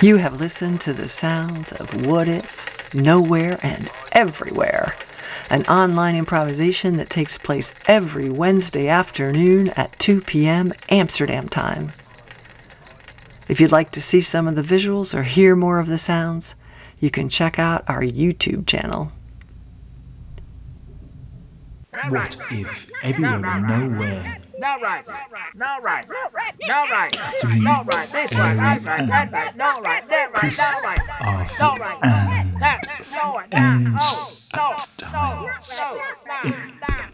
You have listened to the sounds of What If, Nowhere, and Everywhere, an online improvisation that takes place every Wednesday afternoon at 2 p.m. Amsterdam time. If you'd like to see some of the visuals or hear more of the sounds, you can check out our YouTube channel. What if everywhere and nowhere? No right. No right. No right. Three No right. This right. That's right. That right. No right. That right. No right. No right. and That. No right. ends No. No. at time. No. No. No.